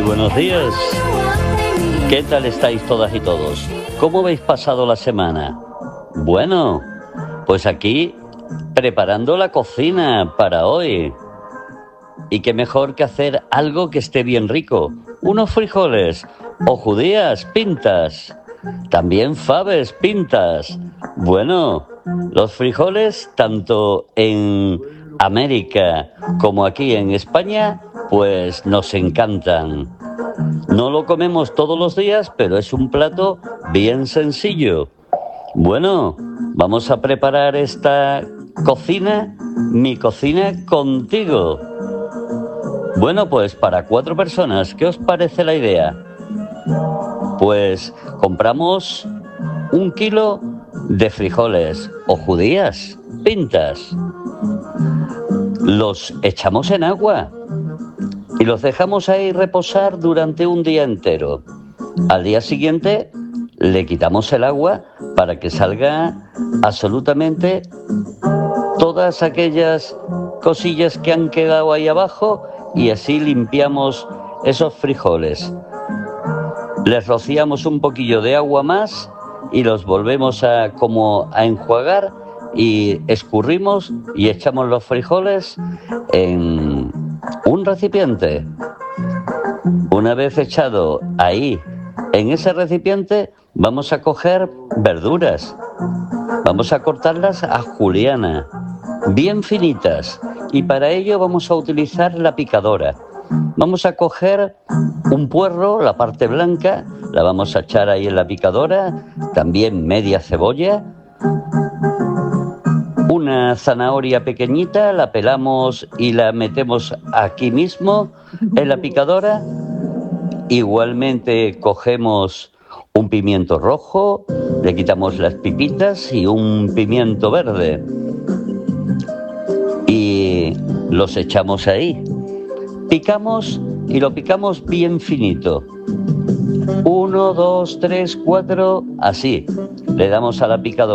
buenos días. ¿Qué tal estáis todas y todos? ¿Cómo habéis pasado la semana? Bueno, pues aquí preparando la cocina para hoy. Y qué mejor que hacer algo que esté bien rico. Unos frijoles o judías pintas. También faves pintas. Bueno, los frijoles tanto en América como aquí en España, pues nos encantan. No lo comemos todos los días, pero es un plato bien sencillo. Bueno, vamos a preparar esta cocina, mi cocina contigo. Bueno, pues para 4 personas, ¿qué os parece la idea? Pues compramos 1 kilo de frijoles o judías pintas. Los echamos en agua y los dejamos ahí reposar durante un día entero. Al día siguiente le quitamos el agua para que salga absolutamente todas aquellas cosillas que han quedado ahí abajo y así limpiamos esos frijoles. Les rociamos un poquillo de agua más y los volvemos a enjuagar y escurrimos y echamos los frijoles en un recipiente. Una vez echado ahí, en ese recipiente, vamos a coger verduras. Vamos a cortarlas a juliana, bien finitas. Y para ello vamos a utilizar la picadora. Vamos a coger un puerro, la parte blanca, la vamos a echar ahí en la picadora. También media cebolla. Una zanahoria pequeñita, la pelamos y la metemos aquí mismo en la picadora. Igualmente cogemos un pimiento rojo, le quitamos las pipitas y un pimiento verde y los echamos ahí. Picamos y lo picamos bien finito. 1, 2, 3, 4, así. Le damos a la picadora.